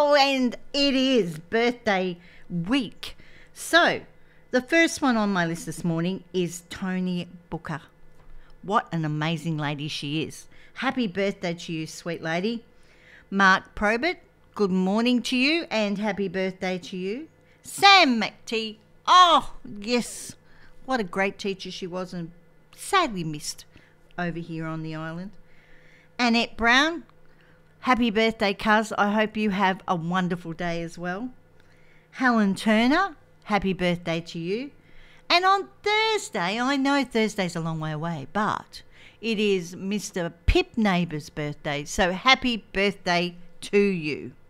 Oh, and it is birthday week. So, the first one on my list this morning is Tony Booker. What an amazing lady she is. Happy birthday to you, sweet lady. Mark Probert, good morning to you and happy birthday to you. Sam McTee, oh, yes, what a great teacher she was and sadly missed over here on the island. Annette Brown, happy birthday, cuz. I hope you have a wonderful day as well. Helen Turner, happy birthday to you. And on Thursday, I know Thursday's a long way away, but it is Mr. Pip Neighbour's birthday. So happy birthday to you.